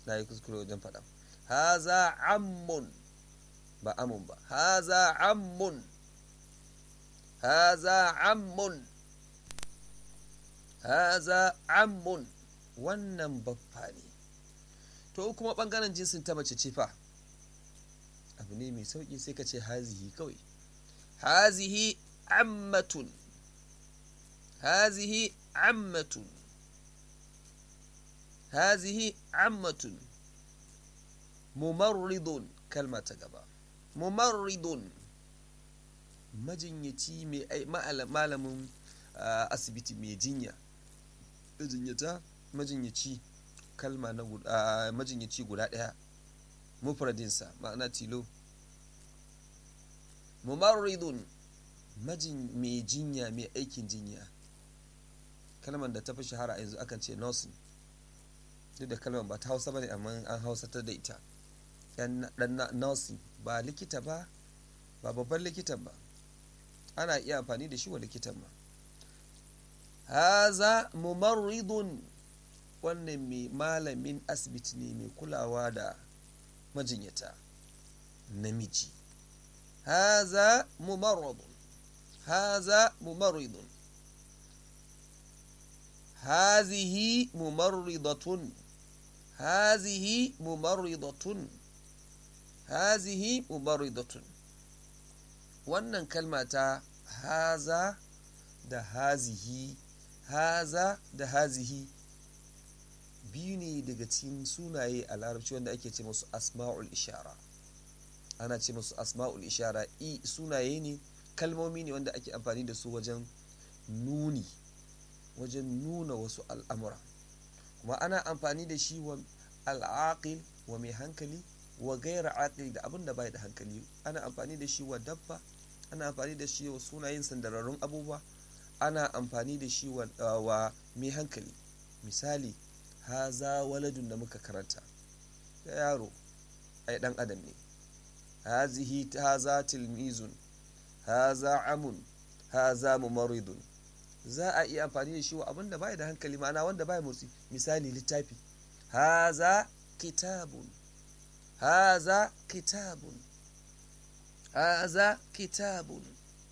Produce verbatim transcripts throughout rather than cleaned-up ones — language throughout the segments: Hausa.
na yi kuskure wajen faɗa. Haza ammun, ba amun ba. Haza ammun, haza ammun, haza ammun. Wannan baffa ne. To kuma ɓangaren jinsin ta mace ce fa, abu ne mai sauƙi, sai ka ce hazihi kawai. Hazihi ammatun, hazihi ammatun, hazihi ammatun. Mumarridun, kalma ta gaba. Mumarridun, majinyaci mai malamin asibiti mai jinya. Majinyata, majinyaci, kalma na guda, majinyaci guda ɗaya, mufradinsa ma'ana tilo. Mumarridun, majin mai jinya, mai aikin jinya. Kalmar da ta fi shahara yanzu akan ce nursing, duk da kalmar ba ta Hausa bane amma an hausatar da ita. Dan nursing, ba likita ba, ba babban likitan ba, ana iya amfani da shi wa likitan ma. Haza mumarridun, wannan mai malamin asibiti ne mai kulawa da majinyata namiji. Haza mumarridun, haza mumarridun. Hazihi mumarridatun, hazihi mumarridatun, hazihi mumarridatun. Wannan kalma ta haza da hazihi, haza da hazihi, biyu ne daga cikin sunaye a larabci wanda ake ce musu asma'ul ishara. Ana ce musu asma'ul ishara, i sunaye ne, kalmomi ne wanda ake amfani da su wajen nuni, wajen nuna wasu al'amura. Kuma ana amfani da shi wa al'aqil, wa mai hankali, wa gaira aqil, da abin da bai da hankali. Ana amfani da shi wa dabba, ana amfani da shi wa sunayen sandararrun abubuwa, ana amfani da shi wa, uh, wa mai hankali. Misali, haza waladun da muka karanta, ya yaro, ai dan adam ne. Hazihi, haza tilmizun, haza amun, haza mumarridun. Za a iya amfani da shi wa abin da bai da hankali, ma'ana wanda bai motsi. Misali, littafi, haza kitabun, haza kitabun, haza kitabun.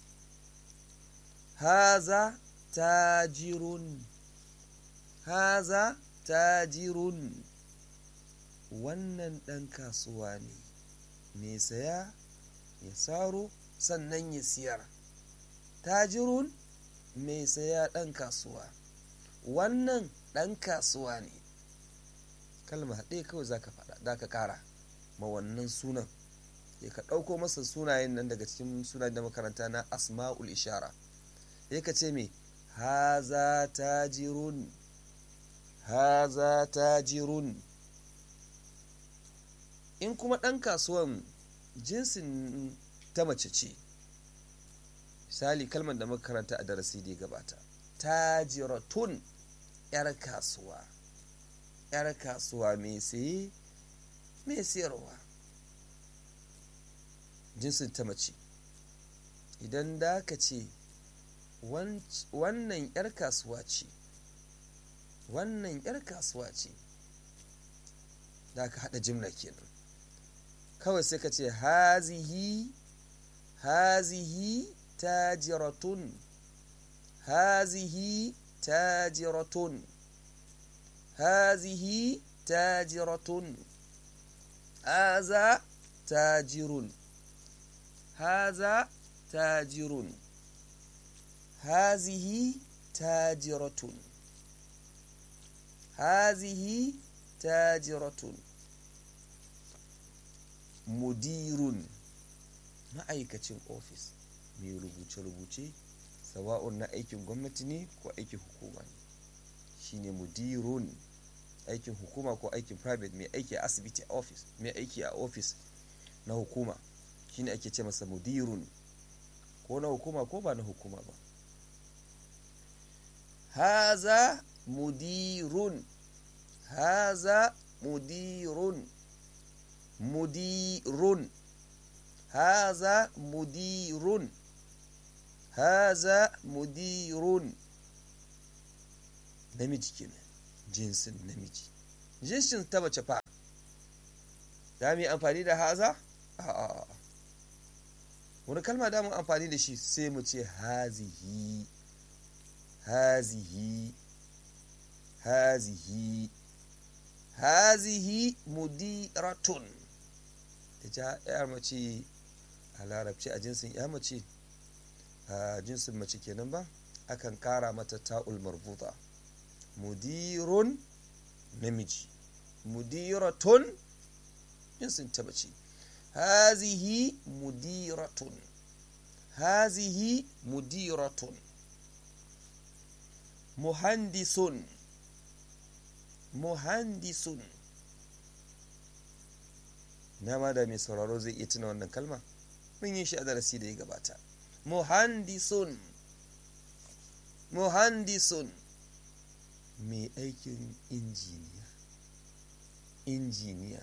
Haza tajirun, haza tajirun. Wannan ɗan kasuwa ne, mai saya ya saro sannan ya siyar. Tajirun, mai saya, ɗan kasuwa. Wannan ɗan kasuwa ne. Kalma ɗaya kawai za ka faɗa, za ka ƙara ma wannan sunan. Ya ka ɗauko masa sunayen nan daga cikin sunayen da makaranta na asma'ul ishara. Ya ka ce me? Haza tajirun, haza tajirun. In kuma ɗan kasuwan jinsin ta mace ce, misali kalmar da makaranta a darasi da ya gabata, tajiratun, yar kasuwa, yar kasuwa mai saye mai sayarwa, jinsin ta mace. Idan da ka ce wannan yar kasuwa ce, wannan yar kasuwa ce, da ka haɗa jimla kenan. Kawai sai ka ce hazihi, hazihi tajiratun, hazihi tajiratun, hazihi tajiratun, haza tajirun, haza tajirun, hazihi tajiratun, hazihi tajiratun. Mudirun, ma'aikacin ofis mai rubuce-rubuce, sawa'un na aikin gwamnati ne ko aikin hukuma ne, shine mudirun. Aikin hukuma ko aikin private, mai aiki a asibiti, a ofis, mai aiki a ofis na hukuma, shine ake ce masa mudirun, ko na hukuma ko ba na hukuma ba. Haza mudirun, haza mudirun, mudirun, haza mudirun, haza mudirun. Namiji kenan, jinsin namiji. Jinsin ta mace fa, da mu yi amfani da haza a'a wani kalma da mu amfani da shi sai mu ce hazihi hazihi hazihi hazihi mudiratun da ja ya mace a larabci a jinsin ya mace a jinsin mace kenan ba akan kara mata ta'ul marbuta mudirun namiji mudiratun jinsin ta mace hazihi mudiratun hazihi mudiratun muhandisun muhandisun na ma da mai sauraro zai iya tuna wannan kalma mun yi shi a darasi da ya gabata muhandisun muhandisun mai aikin injiniya injiniya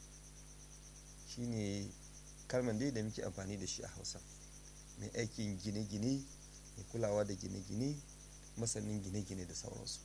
shine kalman dai da muke amfani da shi a Hausa mai aikin gine-gine mai kulawa da gine-gine masanin gine-gine da sauransu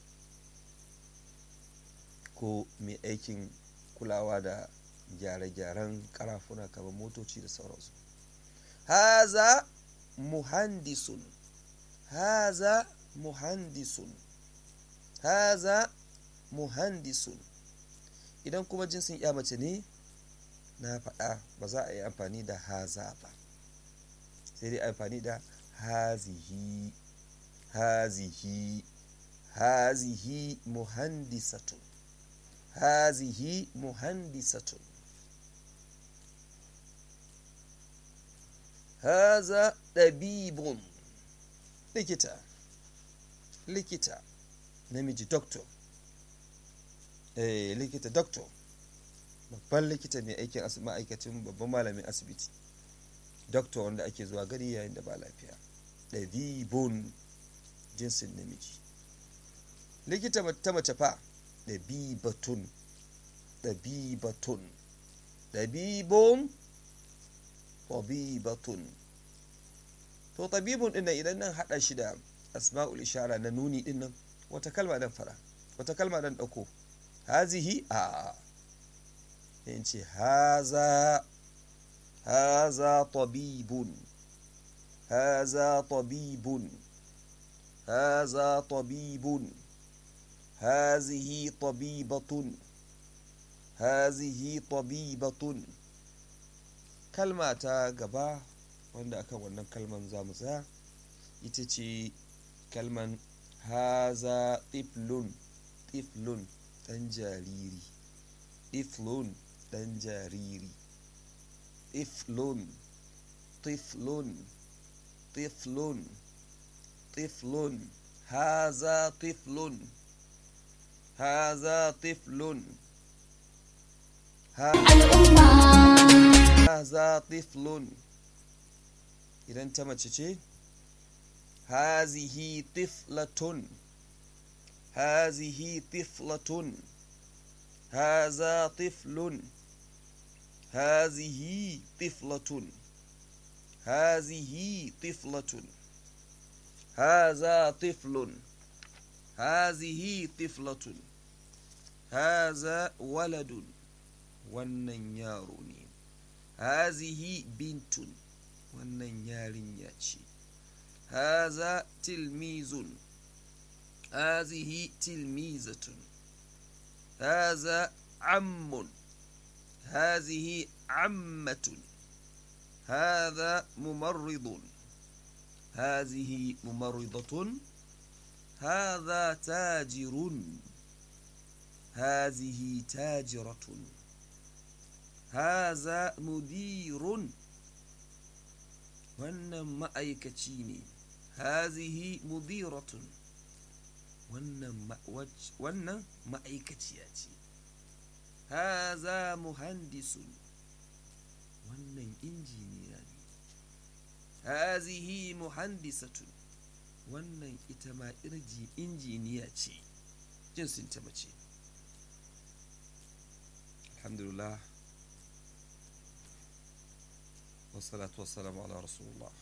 ko mai aikin kulawa da gyare-gyaren karafuna kamar motoci da sauransu haza muhandisun haza muhandisun haza muhandisun idan kuma jinsin ya mace ne na faɗa ba za a yi amfani da haza ba sai dai amfani da hazihi hazihi hazihi muhandisatun hazihi muhandisatun haza ɗabibun likita likita namiji doctor eh likita doctor babban likita mai aikin ma'aikacin babban malamin asibiti doctor wanda ake zuwa gari yayin da ba lafiya ɗabibun jinsin namiji likita ta mace fa ɗabibatun ɗabibatun ɗabibun ɗabibatun to ɗabibun ɗin nan idan nan haɗa shi da asma'ul ishara na nuni ɗin nan wata kalma dan fara wata kalma dan ɗauko hazihi a in ce haza haza tabibun haza tabibun haza tabibun hazihi tabibatun hazihi tabibatun kalma ta gaba wanda akan wannan kalman zamu tsaya ita ce kalman haza tiflun tiflun dan jariri tiflun dan jariri tiflun tiflun tiflun tiflun haza tiflun haza tiflun haza tiflun idan ta mace ce hazihi tiflatun hazihi tiflatun haza tiflun hazihi tiflatun hazihi tiflatun haza tiflun hazihi tiflatun haza waladun wannan yaro ne hazihi bintun wannan yarinya ce haza tilmizun hazihi tilmizatun haza ammun hazihi ammatun هذا ممرض هذه ممرضة هذا تاجر هذه تاجرة هذا مدير wannan ma'aikaci ne hazihi mudiratun wannan ma'aikaciya ce haza muhandisun wannan injiniya ne hazihi muhandisatun wannan ita ma irji injiniya ce jinsin ta mace alhamdulillah wassalatu wassalamu ala rasulullah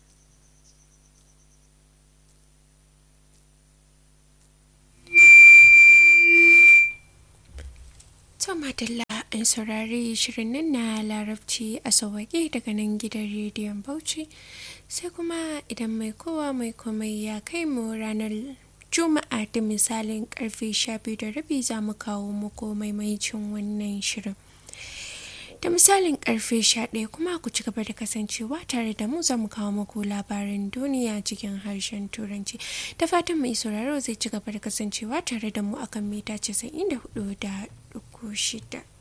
to madalla an saurari shirin nan na larabci a sauwaƙe daga nan gidan rediyon Bauchi, sai kuma idan mai kowa mai komai ya kai mu ranar Juma'a da misalin karfe sha biyu da rabi za mu kawo muku maimaicin wannan shirin. Da misalin karfe sha ɗaya kuma ku ci gaba da kasancewa tare da mu, za mu kawo muku labaran duniya cikin harshen Turanci. Da fatan mai sauraro zai ci gaba da kasancewa tare da mu akan mita casa'in da hudu da shida.